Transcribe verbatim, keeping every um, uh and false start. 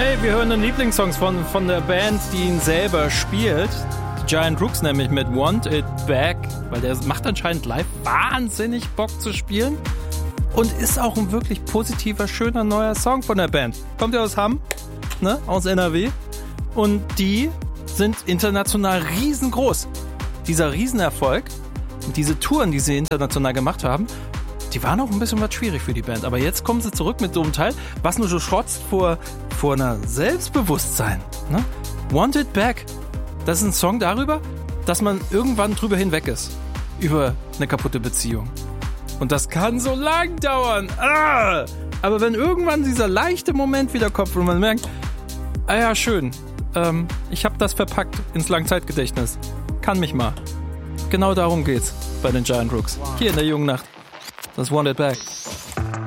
Hey, wir hören den Lieblingssongs von, von der Band, die ihn selber spielt. Giant Rooks nämlich mit Want It Back, weil der macht anscheinend live wahnsinnig Bock zu spielen und ist auch ein wirklich positiver, schöner neuer Song von der Band. Kommt ja aus Hamm, ne, aus N R W und die sind international riesengroß. Dieser Riesenerfolg und diese Touren, die sie international gemacht haben, die waren auch ein bisschen was schwierig für die Band. Aber jetzt kommen sie zurück mit so einem Teil, was nur so schrotzt vor, vor einer Selbstbewusstsein. Ne? Want It Back. Das ist ein Song darüber, dass man irgendwann drüber hinweg ist. Über eine kaputte Beziehung. Und das kann so lang dauern. Ah! Aber wenn irgendwann dieser leichte Moment wieder kommt, wo man merkt, ah ja, schön, ähm, ich habe das verpackt ins Langzeitgedächtnis. Kann mich mal. Genau darum geht's bei den Giant Rooks. Hier in der jungen Nacht. Das Want It Back.